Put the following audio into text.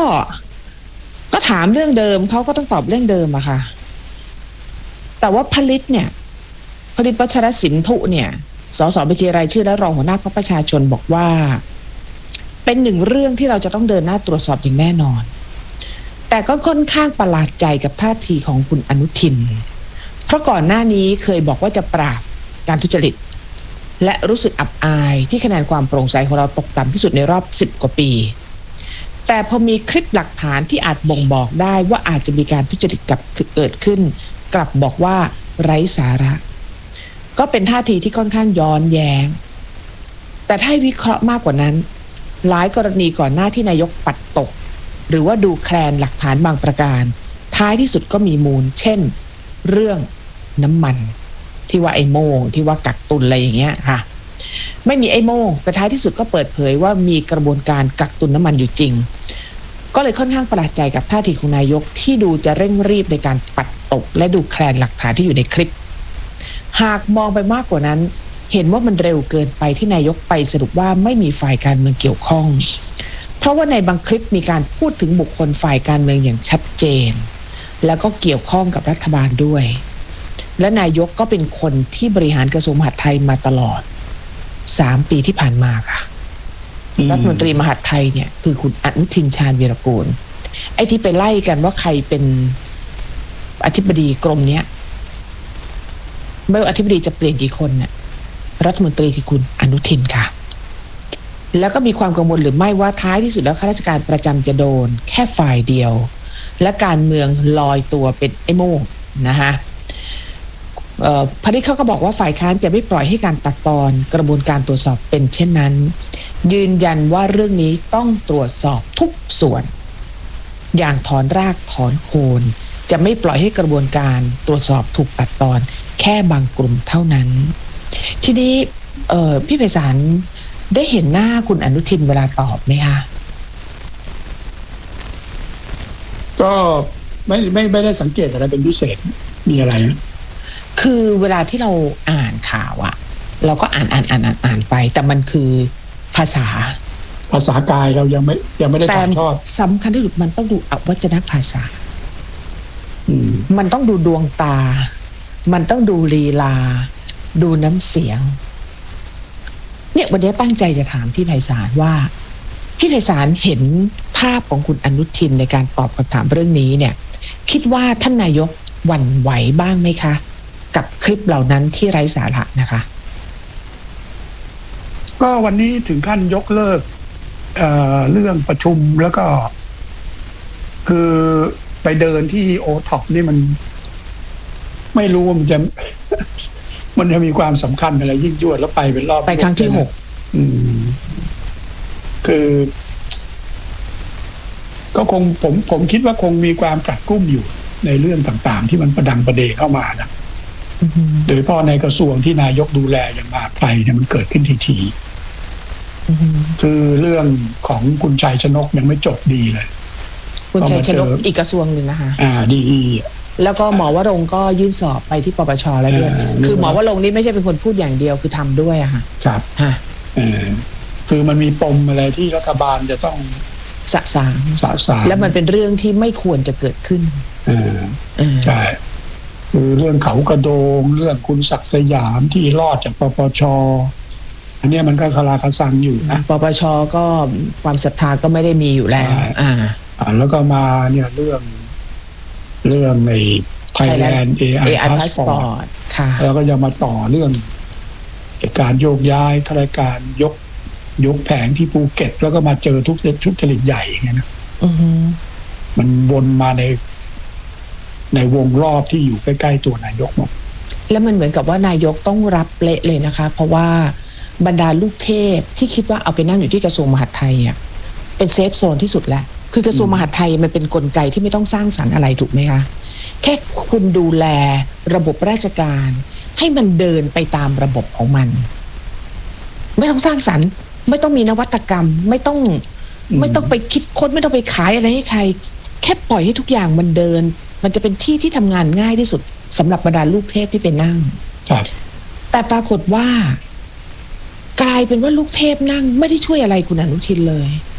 ก็ถามเรื่องเดิมเขาก็ต้องตอบเรื่องเดิมอะค่ะแต่ว่าผลิตวัชรสินธุเนี่ยสสบัญชีรายชื่อและรองหัวหน้าพรรคประชาชนบอกว่าเป็นหนึ่งเรื่องที่เราจะต้องเดินหน้าตรวจสอบอย่างแน่นอนแต่ก็ค่อนข้างประหลาดใจกับท่าทีของคุณอนุทินเพราะก่อนหน้านี้เคยบอกว่าจะปราบการทุจริตและรู้สึกอับอายที่คะแนนความโปร่งใสของเราตกต่ำที่สุดในรอบ10 กว่าปีแต่พอมีคลิปหลักฐานที่อาจบ่งบอกได้ว่าอาจจะมีการทุจริตเกิดขึ้นกลับบอกว่าไร้สาระก็เป็นท่าทีที่ค่อนข้างย้อนแย้งแต่ถ้าวิเคราะห์มากกว่านั้นหลายกรณีก่อนหน้าที่นายกปัดตกหรือว่าดูแคลนหลักฐานบางประการท้ายที่สุดก็มีมูลเช่นเรื่องน้ำมันที่ว่าไอ้โม่งที่ว่ากักตุนอะไรอย่างเงี้ยค่ะไม่มีไอ้โม่งแต่ท้ายที่สุดก็เปิดเผยว่ามีกระบวนการกักตุนน้ำมันอยู่จริงก็เลยค่อนข้างประหลาดใจกับท่าทีของนายกที่ดูจะเร่งรีบในการปัดตกและดูแคลนหลักฐานที่อยู่ในคลิปหากมองไปมากกว่านั้นเห็นว่ามันเร็วเกินไปที่นายกไปสรุปว่าไม่มีฝ่ายการเมืองเกี่ยวข้องเพราะว่าในบางคลิปมีการพูดถึงบุคคลฝ่ายการเมืองอย่างชัดเจนแล้วก็เกี่ยวข้องกับรัฐบาลด้วยและนายกก็เป็นคนที่บริหารกระทรวงมหาดไทยมาตลอด3 ปีที่ผ่านมาค่ะรัฐมนตรีมหาดไทยเนี่ยคือคุณอนุทินชาญวีรกูลไอ้ที่ไปไล่กันว่าใครเป็นอธิบดีกรมเนี้ยไม่ว่าอธิบดีจะเปลี่ยนกี่คนเนี่ยรัฐมนตรีคือคุณอนุทินค่ะแล้วก็มีความกังวลหรือไม่ว่าท้ายที่สุดแล้วข้าราชการประจำจะโดนแค่ฝ่ายเดียวและการเมืองลอยตัวเป็นไอ้โม่งนะคะพนิษฐ์เขาก็บอกว่าฝ่ายค้านจะไม่ปล่อยให้การตัดตอนกระบวนการตรวจสอบเป็นเช่นนั้นยืนยันว่าเรื่องนี้ต้องตรวจสอบทุกส่วนอย่างถอนรากถอนโคนจะไม่ปล่อยให้กระบวนการตรวจสอบถูกตัดตอนแค่บางกลุ่มเท่านั้นทีนี้พี่ไพศาลได้เห็นหน้าคุณอนุทินเวลาตอบไหมคะก็ไม่ได้สังเกตอะไรเป็นพิเศษมีอะไรนะคือเวลาที่เราอ่านข่าวอะเราก็อ่านไปแต่มันคือภาษากายเรายังไม่ได้ถ่ายทอดสำคัญที่สุดมันต้องดูอวัจนภาษามันต้องดูดวงตามันต้องดูลีลาดูน้ำเสียงเนี่ยวันนี้ตั้งใจจะถามพี่ไพศาลว่าพี่ไพศาลเห็นภาพของคุณอนุทินในการตอบคำถามเรื่องนี้เนี่ยคิดว่าท่านนายกหวั่นไหวบ้างไหมคะกับคลิปเหล่านั้นที่ไร้สาระนะคะก็วันนี้ถึงขั้นยกเลิกเรื่องประชุมแล้วก็คือไปเดินที่โอท็อปนี่มันไม่รู้ว่ามันจะมีความสำคัญอะไรยิ่งยวดแล้วไปเป็นรอบไปครั้งที่ 6คือก็คงผมคิดว่าคงมีความกลัดกลุ้มอยู่ในเรื่องต่างๆที่มันประดังประเดเข้ามานะโดยเฉพาะในกระทรวงที่นายกดูแลอย่างมหาดไทยเนี่ยมันเกิดขึ้นทีคือเรื่องของคุณชัยชนกยังไม่จบดีเลยคุณชัยชนกอีกกระทรวงหนึ่งนะคะดีแล้วก็หมอวรงค์ก็ยื่นสอบไปที่ปปชแล้วด้วยคือหมอวรงค์นี่ไม่ใช่เป็นคนพูดอย่างเดียวคือทำด้วยอะค่ะครับคือมันมีปมอะไรที่รัฐบาลจะต้องสะสางแล้วมันเป็นเรื่องที่ไม่ควรจะเกิดขึ้นใช่คือเรื่องเขากระโดงเรื่องคุณศักดิ์สยามที่รอดจากปปชอันนี้มันก็คาราคาซังอยู่นะปปชก็ความศรัทธาก็ไม่ได้มีอยู่แล้วแล้วก็มาเนี่ยเรื่องใน Thailand AI Passport ค่ะแล้วก็จะมาต่อเรื่องการโยกย้ายข้าราชการยกแผงที่ภูเก็ตแล้วก็มาเจอทุกจริตใหญ่อย่างเงี้ยนะมันวนมาในวงรอบที่อยู่ใกล้ๆตัวนายกหมดแล้วมันเหมือนกับว่านายกต้องรับเละเลยนะคะเพราะว่าบรรดาลูกเทพที่คิดว่าเอาไปนั่งอยู่ที่กระทรวงมหาดไทยอ่ะเป็นเซฟโซนที่สุดแล้วคือกระทรวงมหาดไทยมันเป็นกลไกที่ไม่ต้องสร้างสรรค์อะไรถูกไหมคะแค่คุณดูแลระบบราชการให้มันเดินไปตามระบบของมันไม่ต้องสร้างสรรค์ไม่ต้องมีนวัตกรรมไม่ต้องไปคิดค้นไม่ต้องไปขายอะไรให้ใครแค่ปล่อยให้ทุกอย่างมันเดินมันจะเป็นที่ทำงานง่ายที่สุดสำหรับบรรดาลูกเทพที่ไปนั่งแต่ปรากฏว่ากลายเป็นว่าลูกเทพนั่งไม่ได้ช่วยอะไรคุณอนุทินเลย